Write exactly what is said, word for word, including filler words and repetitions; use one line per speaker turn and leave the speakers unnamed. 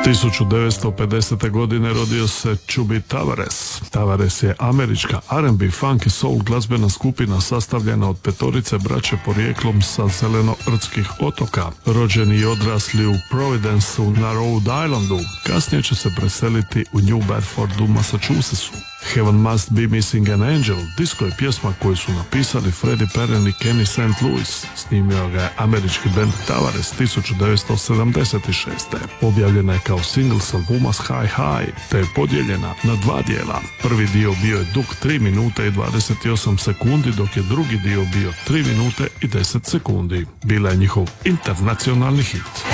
tisuću devetsto pedesete. godine rodio se Chubby Tavares. Tavares je američka R and B, funk i soul glazbena skupina sastavljena od petorice braće porijeklom sa Zeleno-Rdskih otoka. Rođeni i odrasli u Providenceu na Rhode Islandu, kasnije će se preseliti u New Bedfordu, Massachusettsu. Heaven Must Be Missing an Angel, disko je pjesma koju su napisali Freddie Perren i Kenny Saint Louis. Snimio ga je američki band Tavares tisuću devetsto sedamdeset šeste. Objavljena je kao single s albuma High High, te je podijeljena na dva dijela. Prvi dio bio je dug tri minute i dvadeset osam sekundi, dok je drugi dio bio tri minute i deset sekundi. Bila je njihov internacionalni hit.